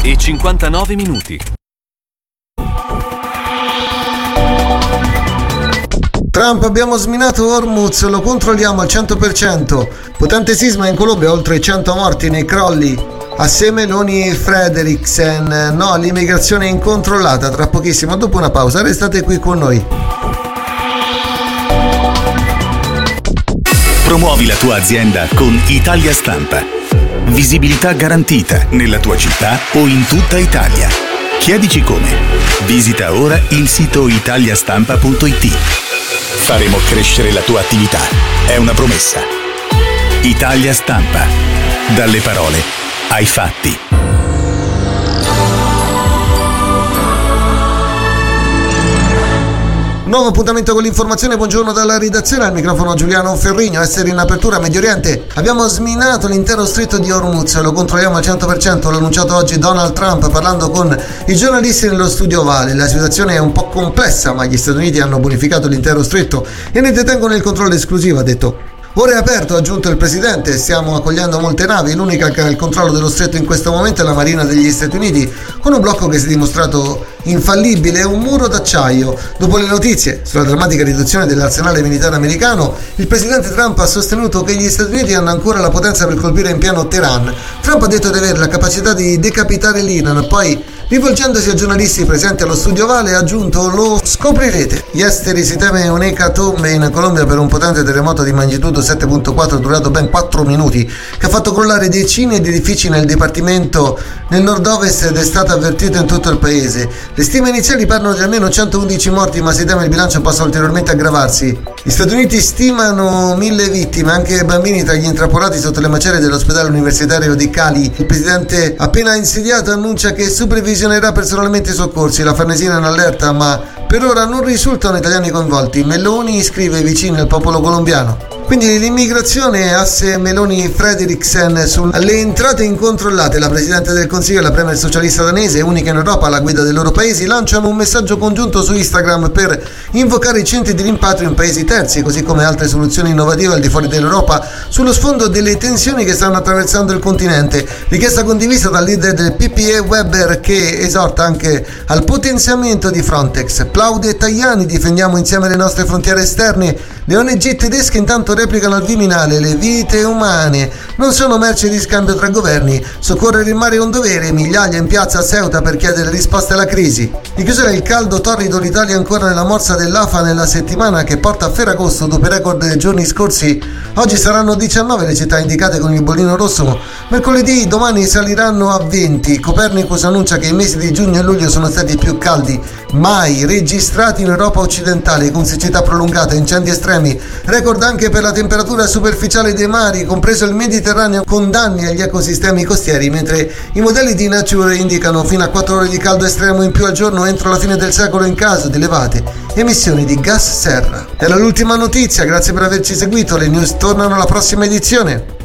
e 59 minuti. Trump, abbiamo sminato Hormuz, lo controlliamo al 100%. Potente sisma in Colombia, oltre 100 morti nei crolli. Assieme Meloni Frederiksen, no all'immigrazione incontrollata. Tra pochissimo, dopo una pausa, restate qui con noi. Promuovi la tua azienda con Italia Stampa. Visibilità garantita nella tua città o in tutta Italia. Chiedici come. Visita ora il sito italiastampa.it. Faremo crescere la tua attività. È una promessa. Italia Stampa. Dalle parole ai fatti. Nuovo appuntamento con l'informazione, buongiorno dalla redazione, al microfono Giuliano Ferrigno. Essere in apertura Medio Oriente, abbiamo sminato l'intero stretto di Hormuz, lo controlliamo al 100%, l'ha annunciato oggi Donald Trump parlando con i giornalisti nello studio Ovale. La situazione è un po' complessa, ma gli Stati Uniti hanno bonificato l'intero stretto e ne detengono il controllo esclusivo, ha detto. Ora è aperto, ha aggiunto il presidente, stiamo accogliendo molte navi, l'unica che ha il controllo dello stretto in questo momento è la Marina degli Stati Uniti, con un blocco che si è dimostrato infallibile e un muro d'acciaio. Dopo le notizie sulla drammatica riduzione dell'arsenale militare americano, il presidente Trump ha sostenuto che gli Stati Uniti hanno ancora la potenza per colpire in pieno Teheran. Trump ha detto di avere la capacità di decapitare l'Iran, poi rivolgendosi a giornalisti presenti allo studio Ovale ha aggiunto: lo scoprirete. Ieri si teme un'ecatombe in Colombia per un potente terremoto di magnitudo 7.4 durato ben 4 minuti che ha fatto crollare decine di edifici nel dipartimento nel nord-ovest ed è stato avvertito in tutto il paese. Le stime iniziali parlano di almeno 111 morti, ma si teme il bilancio possa ulteriormente aggravarsi. Gli Stati Uniti stimano 1000 vittime, anche bambini tra gli intrappolati sotto le macerie dell'ospedale universitario di Cali. Il presidente appena insediato annuncia che supervisionerà personalmente i soccorsi. La Farnesina è in allerta, ma per ora non risultano italiani coinvolti. Meloni scrive vicini al popolo colombiano. Quindi l'immigrazione, asse Meloni Frederiksen sulle entrate incontrollate. La Presidente del Consiglio e la Premier socialista danese, unica in Europa alla guida dei loro paesi, lanciano un messaggio congiunto su Instagram per invocare i centri di rimpatrio in paesi terzi, così come altre soluzioni innovative al di fuori dell'Europa, sullo sfondo delle tensioni che stanno attraversando il continente. Richiesta condivisa dal leader del PPE Weber, che esorta anche al potenziamento di Frontex. Plaude e Tajani, difendiamo insieme le nostre frontiere esterne. Le ONG tedesche intanto replicano al Viminale: le vite umane non sono merce di scambio tra governi, soccorrere in mare è un dovere, migliaia in piazza a Ceuta per chiedere risposte alla crisi. In chiusura il caldo torrido, l'Italia ancora nella morsa dell'AFA nella settimana che porta a Ferragosto dopo i record dei giorni scorsi. Oggi saranno 19 le città indicate con il bollino rosso, mercoledì, domani saliranno a 20. Copernicus annuncia che i mesi di giugno e luglio sono stati i più caldi mai registrati in Europa occidentale, con siccità prolungata, incendi estremi, record anche per la temperatura superficiale dei mari, compreso il Mediterraneo, con danni agli ecosistemi costieri, mentre i modelli di Nature indicano fino a 4 ore di caldo estremo in più al giorno entro la fine del secolo in caso di elevate emissioni di gas serra. Era l'ultima notizia, grazie per averci seguito, le news tornano alla prossima edizione.